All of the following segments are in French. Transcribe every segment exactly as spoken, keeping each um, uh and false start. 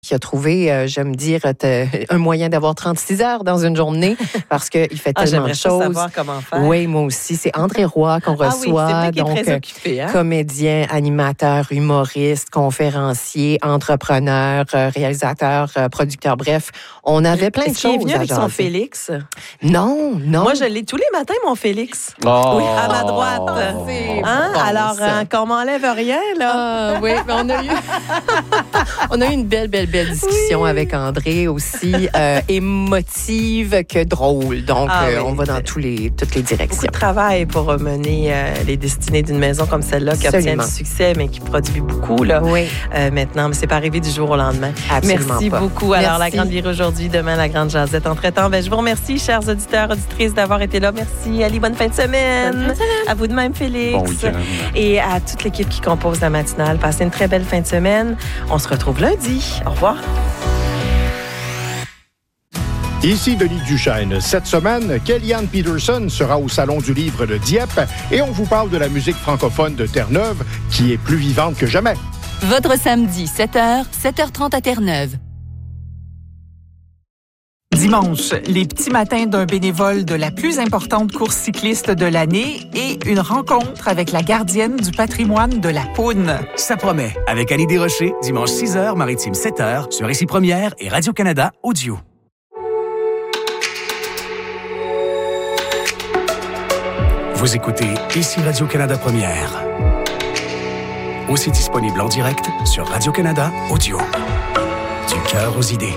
qui a trouvé, euh, je me dire, un moyen d'avoir trente-six heures dans une journée parce qu'il fait ah, tellement de choses. J'aimerais savoir comment faire. Oui, moi aussi. C'est André Roy qu'on reçoit. Ah oui, c'est vrai qu'il donc, est très occupé. Hein? Comédien, animateur, humoriste, conférencier, entrepreneur, réalisateur, producteur. Bref, on avait plein de Est-ce choses. Est-ce qu'il est venu avec jaser. son Félix? Non, non. Moi, je l'ai tous les matins, mon Félix. Oh. Oui, à ma droite. Oh, c'est hein? bon, Alors, euh, qu'on m'enlève rien, là. Ah, oui, mais on a eu... on a eu une belle, belle, belle discussion oui. avec André aussi, euh, émotive que drôle. Donc, ah, euh, oui, on va dans tous les, toutes les directions. Beaucoup de travail pour mener euh, les destinées d'une maison comme celle-là qui obtient du succès, mais qui produit beaucoup là. Oui. Euh, maintenant, mais c'est pas arrivé du jour au lendemain. Absolument Merci pas. beaucoup. Merci. Alors, la grande virée aujourd'hui, demain, la grande jasette. Entre-temps, ben, je vous remercie, chers auditeurs, auditrices, d'avoir été là. Merci, Ali. Bonne fin de semaine. Bonne fin de semaine. À vous de même, Félix. Bon week-end. Et à toute l'équipe qui compose la matinale. Passez une très belle fin de semaine. On se retrouve lundi. Au revoir. Ici Denis Duchesne. Cette semaine, Kellyanne Peterson sera au Salon du Livre de Dieppe et on vous parle de la musique francophone de Terre-Neuve qui est plus vivante que jamais. Votre samedi, sept heures, sept heures trente à Terre-Neuve. Dimanche, les petits matins d'un bénévole de la plus importante course cycliste de l'année et une rencontre avec la gardienne du patrimoine de la Poune. Ça promet. Avec Annie Desrochers, dimanche six heures, Maritime sept heures, sur Ici Première et Radio-Canada Audio. Vous écoutez Ici Radio-Canada Première. Aussi disponible en direct sur Radio-Canada Audio. Du cœur aux idées.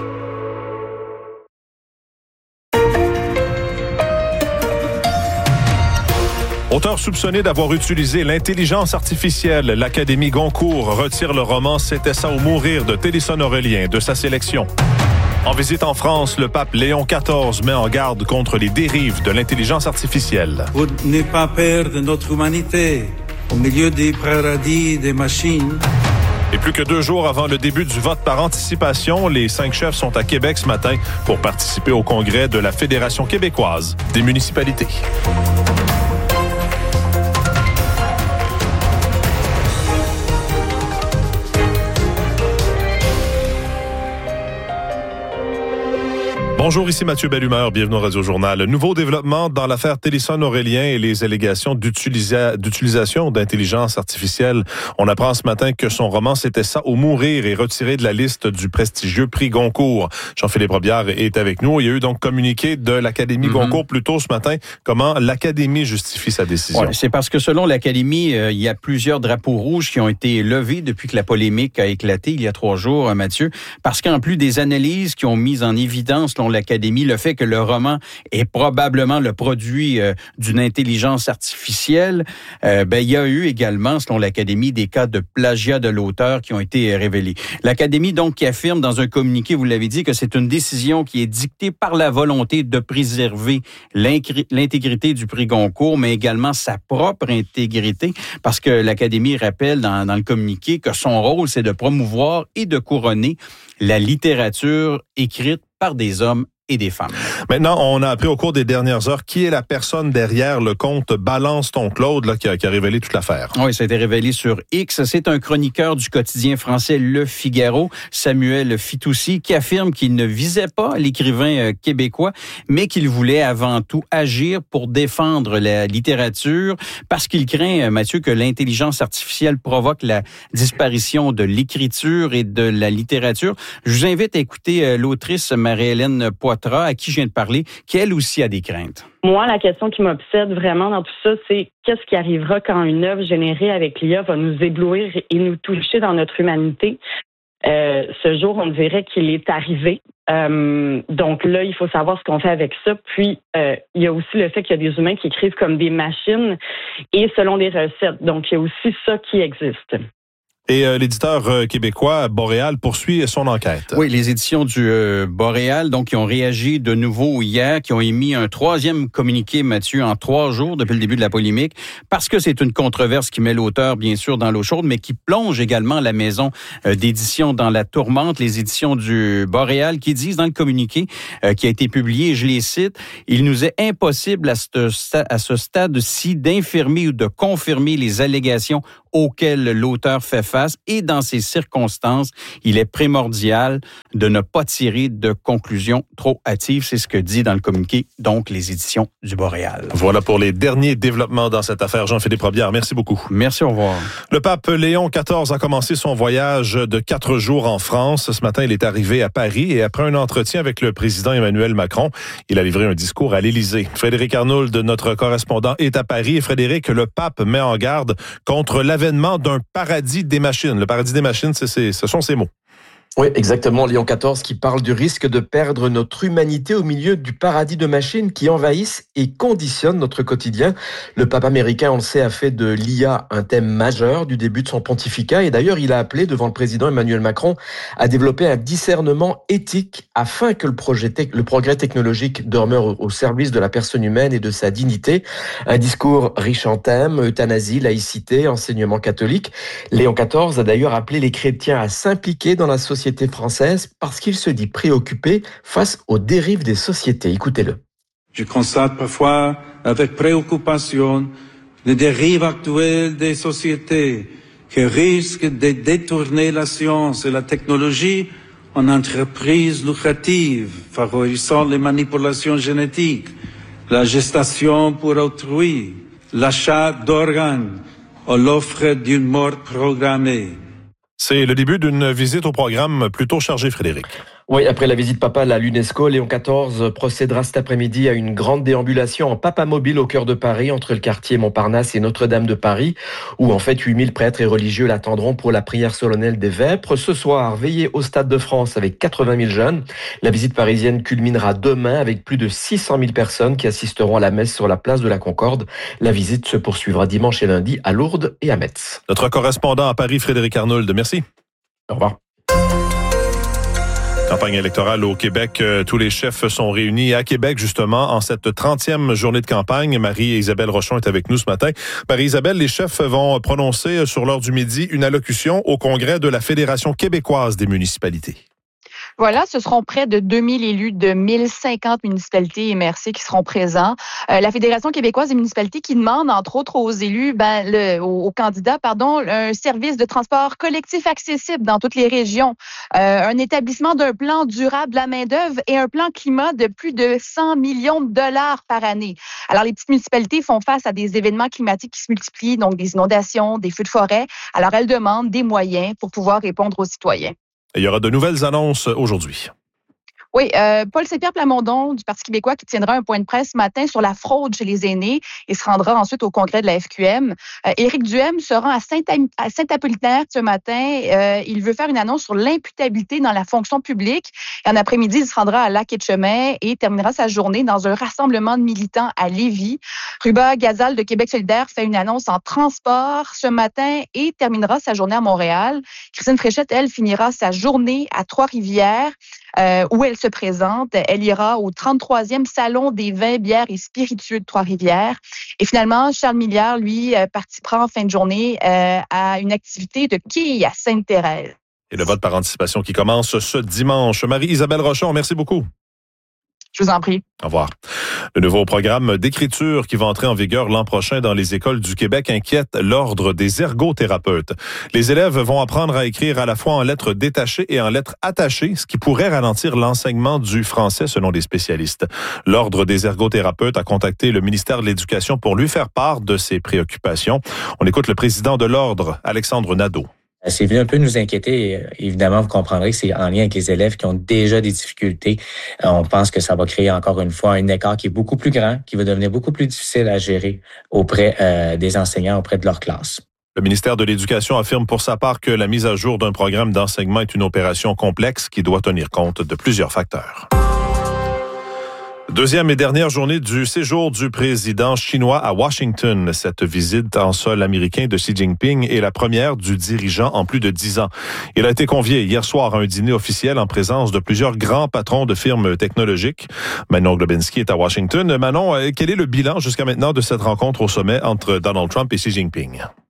Auteur soupçonné d'avoir utilisé l'intelligence artificielle, l'Académie Goncourt retire le roman « C'était ça ou mourir » de Télisson-Aurélien de sa sélection. En visite en France, le pape Léon quatorze met en garde contre les dérives de l'intelligence artificielle. Pour ne pas perdre notre humanité au milieu des paradis des machines. Et plus que deux jours avant le début du vote par anticipation, les cinq chefs sont à Québec ce matin pour participer au congrès de la Fédération québécoise des municipalités. Bonjour, ici Mathieu Bellumeur, bienvenue au Radio-Journal. Nouveau développement dans l'affaire Télisson-Aurélien et les allégations d'utilisa- d'utilisation d'intelligence artificielle. On apprend ce matin que son roman « C'était ça ou mourir » est retiré de la liste du prestigieux prix Goncourt. Jean-Philippe Robillard est avec nous. Il y a eu donc communiqué de l'Académie mm-hmm. Goncourt plus tôt ce matin. Comment l'Académie justifie sa décision? Ouais, c'est parce que selon l'Académie, euh, il y a plusieurs drapeaux rouges qui ont été levés depuis que la polémique a éclaté il y a trois jours, euh, Mathieu, parce qu'en plus des analyses qui ont mis en évidence selon l'Académie le fait que le roman est probablement le produit euh, d'une intelligence artificielle, euh, ben il y a eu également, selon l'Académie, des cas de plagiat de l'auteur qui ont été révélés. L'Académie, donc, qui affirme dans un communiqué, vous l'avez dit, que c'est une décision qui est dictée par la volonté de préserver l'intégrité du prix Goncourt, mais également sa propre intégrité, parce que l'Académie rappelle dans, dans le communiqué que son rôle, c'est de promouvoir et de couronner la littérature écrite par des hommes et des femmes. Maintenant, on a appris au cours des dernières heures qui est la personne derrière le compte Balance ton Claude là, qui, a, qui a révélé toute l'affaire. Oui, ça a été révélé sur X. C'est un chroniqueur du quotidien français Le Figaro, Samuel Fitoussi, qui affirme qu'il ne visait pas l'écrivain québécois, mais qu'il voulait avant tout agir pour défendre la littérature parce qu'il craint, Mathieu, que l'intelligence artificielle provoque la disparition de l'écriture et de la littérature. Je vous invite à écouter l'autrice Marie-Hélène Poitras, à qui je viens de parler, qui elle aussi a des craintes. Moi, la question qui m'obsède vraiment dans tout ça, c'est qu'est-ce qui arrivera quand une œuvre générée avec l'I A va nous éblouir et nous toucher dans notre humanité. Euh, ce jour, on dirait qu'il est arrivé. Euh, donc là, il faut savoir ce qu'on fait avec ça. Puis, euh, il y a aussi le fait qu'il y a des humains qui écrivent comme des machines et selon des recettes. Donc, il y a aussi ça qui existe. Et euh, l'éditeur euh, québécois Boréal poursuit son enquête. Oui, les éditions du euh, Boréal, donc, qui ont réagi de nouveau hier, qui ont émis un troisième communiqué, Mathieu, en trois jours depuis le début de la polémique, parce que c'est une controverse qui met l'auteur, bien sûr, dans l'eau chaude, mais qui plonge également la maison euh, d'édition dans la tourmente. Les éditions du Boréal qui disent dans le communiqué euh, qui a été publié, je les cite, « Il nous est impossible à ce, à ce stade-ci d'infirmer ou de confirmer les allégations auxquelles l'auteur fait face et dans ces circonstances, il est primordial de ne pas tirer de conclusions trop hâtives. C'est ce que dit dans le communiqué, donc, les éditions du Boréal. Voilà pour les derniers développements dans cette affaire. Jean-Philippe Robillard, merci beaucoup. Merci, au revoir. Le pape Léon quatorze a commencé son voyage de quatre jours en France. Ce matin, il est arrivé à Paris et après un entretien avec le président Emmanuel Macron, il a livré un discours à l'Élysée. Frédéric Arnould, notre correspondant, est à Paris. Et Frédéric, le pape met en garde contre l'avènement d'un paradis des machines. Le paradis des machines, c'est, c'est, ce sont ces mots. Oui, exactement. Léon quatorze qui parle du risque de perdre notre humanité au milieu du paradis de machines qui envahissent et conditionnent notre quotidien. Le pape américain, on le sait, a fait de l'I A un thème majeur du début de son pontificat. Et d'ailleurs, il a appelé devant le président Emmanuel Macron à développer un discernement éthique afin que le, projet te- le progrès technologique demeure au service de la personne humaine et de sa dignité. Un discours riche en thèmes, euthanasie, laïcité, enseignement catholique. Léon quatorze a d'ailleurs appelé les chrétiens à s'impliquer dans la société française parce qu'il se dit préoccupé face aux dérives des sociétés. Écoutez-le. Je constate parfois avec préoccupation les dérives actuelles des sociétés qui risquent de détourner la science et la technologie en entreprises lucratives, favorisant les manipulations génétiques, la gestation pour autrui, l'achat d'organes ou l'offre d'une mort programmée. C'est le début d'une visite au programme plutôt chargé, Frédéric. Oui, après la visite papale à l'UNESCO, Léon quatorze procédera cet après-midi à une grande déambulation en papamobile au cœur de Paris, entre le quartier Montparnasse et Notre-Dame de Paris, où en fait huit mille prêtres et religieux l'attendront pour la prière solennelle des Vêpres. Ce soir, veillée au Stade de France avec quatre-vingt mille jeunes. La visite parisienne culminera demain avec plus de six cent mille personnes qui assisteront à la messe sur la place de la Concorde. La visite se poursuivra dimanche et lundi à Lourdes et à Metz. Notre correspondant à Paris, Frédéric Arnould, merci. Au revoir. Campagne électorale au Québec, euh, tous les chefs sont réunis à Québec justement en cette trentième journée de campagne. Marie-Isabelle Rochon est avec nous ce matin. Marie-Isabelle, les chefs vont prononcer sur l'heure du midi une allocution au congrès de la Fédération québécoise des municipalités. Voilà, ce seront près de deux mille élus de mille cinquante municipalités et M R C qui seront présents. Euh, la Fédération québécoise des municipalités qui demande, entre autres, aux élus, ben, le, aux, aux candidats, pardon, un service de transport collectif accessible dans toutes les régions, euh, un établissement d'un plan durable de la main-d'œuvre et un plan climat de plus de cent millions de dollars par année. Alors, les petites municipalités font face à des événements climatiques qui se multiplient, donc des inondations, des feux de forêt. Alors, elles demandent des moyens pour pouvoir répondre aux citoyens. Et il y aura de nouvelles annonces aujourd'hui. Oui, euh, Paul Saint-Pierre Plamondon du Parti québécois qui tiendra un point de presse ce matin sur la fraude chez les aînés et se rendra ensuite au congrès de la F Q M. Euh, Éric Duhem se rend à Saint- à Saint-Apollinaire ce matin. Euh, il veut faire une annonce sur l'imputabilité dans la fonction publique. Et en après-midi, il se rendra à Lac-Etchemin et terminera sa journée dans un rassemblement de militants à Lévis. Ruba Gazal de Québec solidaire fait une annonce en transport ce matin et terminera sa journée à Montréal. Christine Fréchette, elle, finira sa journée à Trois-Rivières. Euh, où elle se présente. Elle ira au trente-troisième Salon des vins, bières et spiritueux de Trois-Rivières. Et finalement, Charles Milliard, lui, euh, participera en fin de journée euh, à une activité de quilles à Sainte-Thérèse. Et le vote par anticipation qui commence ce dimanche. Marie-Isabelle Rochon, merci beaucoup. Je vous en prie. Au revoir. Le nouveau programme d'écriture qui va entrer en vigueur l'an prochain dans les écoles du Québec inquiète l'Ordre des ergothérapeutes. Les élèves vont apprendre à écrire à la fois en lettres détachées et en lettres attachées, ce qui pourrait ralentir l'enseignement du français selon les spécialistes. L'Ordre des ergothérapeutes a contacté le ministère de l'Éducation pour lui faire part de ses préoccupations. On écoute le président de l'Ordre, Alexandre Nadeau. C'est venu un peu nous inquiéter. Évidemment, vous comprendrez que c'est en lien avec les élèves qui ont déjà des difficultés. On pense que ça va créer encore une fois un écart qui est beaucoup plus grand, qui va devenir beaucoup plus difficile à gérer auprès euh, des enseignants, auprès de leur classe. Le ministère de l'Éducation affirme pour sa part que la mise à jour d'un programme d'enseignement est une opération complexe qui doit tenir compte de plusieurs facteurs. Deuxième et dernière journée du séjour du président chinois à Washington. Cette visite en sol américain de Xi Jinping est la première du dirigeant en plus de dix ans. Il a été convié hier soir à un dîner officiel en présence de plusieurs grands patrons de firmes technologiques. Manon Globinski est à Washington. Manon, quel est le bilan jusqu'à maintenant de cette rencontre au sommet entre Donald Trump et Xi Jinping?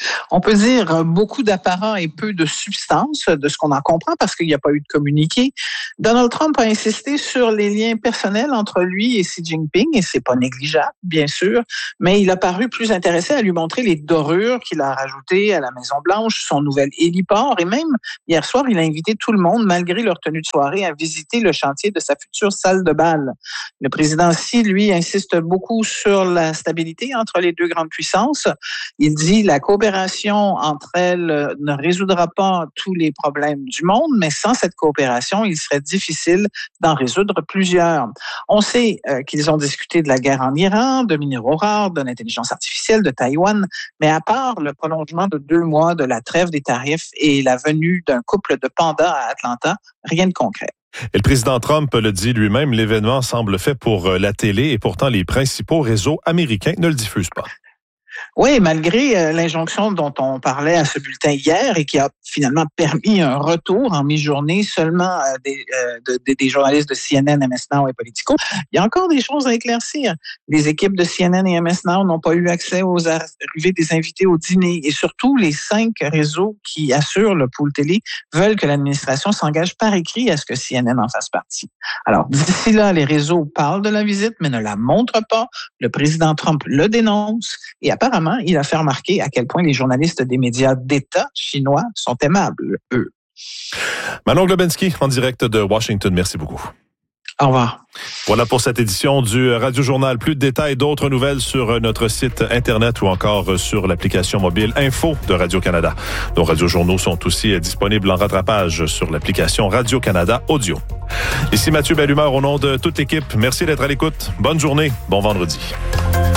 On peut dire beaucoup d'apparent et peu de substance, de ce qu'on en comprend, parce qu'il n'y a pas eu de communiqué. Donald Trump a insisté sur les liens personnels entre lui et Xi Jinping, et c'est pas négligeable, bien sûr, mais il a paru plus intéressé à lui montrer les dorures qu'il a rajoutées à la Maison-Blanche, son nouvel héliport, et même, hier soir, il a invité tout le monde, malgré leur tenue de soirée, à visiter le chantier de sa future salle de bal. Le président Xi, lui, insiste beaucoup sur la stabilité entre les deux grandes puissances. Il dit la coopération entre elles ne résoudra pas tous les problèmes du monde, mais sans cette coopération, il serait difficile d'en résoudre plusieurs. On sait euh, qu'ils ont discuté de la guerre en Iran, de minéraux rares, de l'intelligence artificielle, de Taïwan, mais à part le prolongement de deux mois de la trêve des tarifs et la venue d'un couple de pandas à Atlanta, rien de concret. Et le président Trump le dit lui-même, l'événement semble fait pour la télé et pourtant les principaux réseaux américains ne le diffusent pas. Oui, malgré euh, l'injonction dont on parlait à ce bulletin hier et qui a finalement permis un retour en mi-journée seulement euh, des, euh, de, de, des journalistes de C N N, M S Now et Politico, il y a encore des choses à éclaircir. Les équipes de C N N et M S Now n'ont pas eu accès aux arrivées des invités au dîner et surtout les cinq réseaux qui assurent le pool télé veulent que l'administration s'engage par écrit à ce que C N N en fasse partie. Alors, d'ici là, les réseaux parlent de la visite mais ne la montrent pas. Le président Trump le dénonce et apparemment, il a fait remarquer à quel point les journalistes des médias d'État chinois sont aimables, eux. Manon Globensky, en direct de Washington. Merci beaucoup. Au revoir. Voilà pour cette édition du Radio Journal. Plus de détails, d'autres nouvelles sur notre site Internet ou encore sur l'application mobile Info de Radio-Canada. Nos radiojournaux sont aussi disponibles en rattrapage sur l'application Radio-Canada Audio. Ici Mathieu Bellumeur au nom de toute l'équipe. Merci d'être à l'écoute. Bonne journée. Bon vendredi.